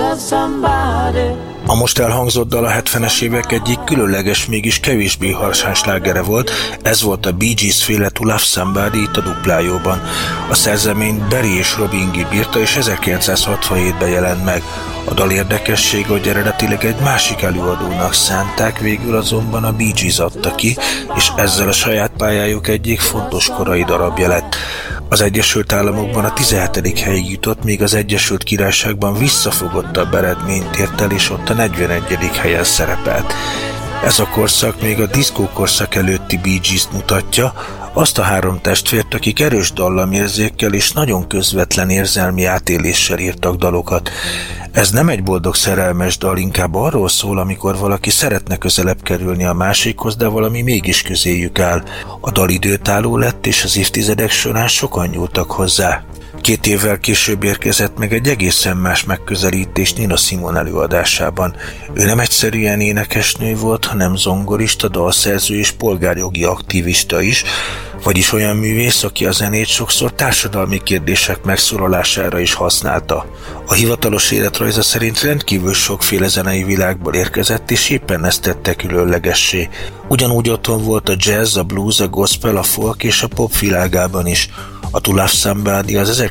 A most elhangzott dal a 70-es évek egyik különleges, mégis kevésbé harsány slágere volt, ez volt a Bee Gees féle To Love Somebody itt a duplájóban. A szerzeményt Barry és Robin Gibb írta, és 1967-ben jelent meg. A dal érdekessége, hogy eredetileg egy másik előadónak szánták, végül azonban a Bee Gees adta ki, és ezzel a saját pályájuk egyik fontos korai darabja lett. Az Egyesült Államokban a 17. helyig jutott, míg az Egyesült Királyságban visszafogottabb eredményt ért el, és ott a 41. helyen szerepelt. Ez a korszak még a diszkó korszak előtti Bee Gees-t mutatja, azt a három testvért, akik erős dallamérzékkel és nagyon közvetlen érzelmi átéléssel írtak dalokat. Ez nem egy boldog szerelmes dal, inkább arról szól, amikor valaki szeretne közelebb kerülni a másikhoz, de valami mégis közéjük áll. A dal időtálló lett, és az évtizedek során sokan nyúltak hozzá. 2 évvel később érkezett meg egy egészen más megközelítés Nina Simone előadásában. Ő nem egyszerűen énekesnő volt, hanem zongorista, dalszerző és polgárjogi aktivista is, vagyis olyan művész, aki a zenét sokszor társadalmi kérdések megszólalására is használta. A hivatalos életrajza szerint rendkívül sokféle zenei világból érkezett, és éppen ezt tette különlegessé. Ugyanúgy otthon volt a jazz, a blues, a gospel, a folk és a pop világában is. A To Love Somebody az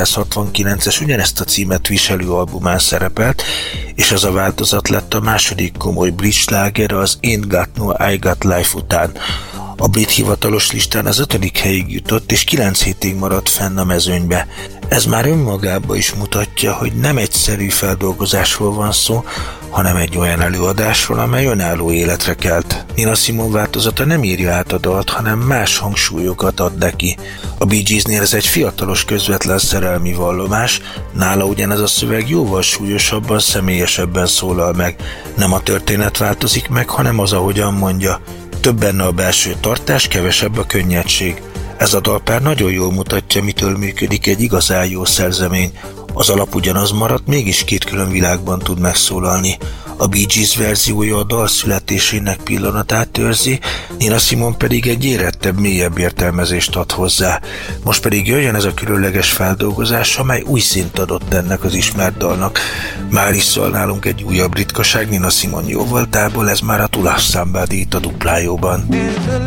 1969-es ugyanezt a címet viselő albumán szerepelt, és az a változat lett a második komoly brit slágere az Ain't Got No I Got Life után. A brit hivatalos listán az 5. helyig jutott, és 9 hétig maradt fenn a mezőnybe. Ez már önmagában is mutatja, hogy nem egyszerű feldolgozásról van szó, hanem egy olyan előadásról, amely önálló életre kelt. Nina Simone változata nem írja át a dalt, hanem más hangsúlyokat ad neki. A Bee Geesnél ez egy fiatalos közvetlen szerelmi vallomás, nála ugyanez a szöveg jóval súlyosabban, személyesebben szólal meg. Nem a történet változik meg, hanem az, ahogyan mondja. Több benne a belső tartás, kevesebb a könnyedség. Ez a dalpár nagyon jól mutatja, mitől működik egy igazán jó szerzemény. Az alap ugyanaz maradt, mégis 2 külön világban tud megszólalni. A Bee Gees verziója a dal születésének pillanatát őrzi, Nina Simone pedig egy érettebb, mélyebb értelmezést ad hozzá. Most pedig jöjjön ez a különleges feldolgozás, amely új szint adott ennek az ismert dalnak. Már is szól nálunk egy újabb ritkaság Nina Simone jóvoltából, ez már a To Love Somebody itt a duplájóban.